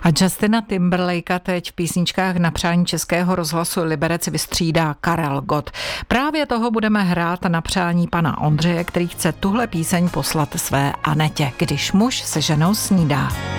A Justina Timberlakea teď v písničkách na přání Českého rozhlasu Liberec vystřídá Karel Gott. Právě toho budeme hrát na přání pana Ondřeje, který chce tuhle píseň poslat své Anetě, když muž se ženou snídá.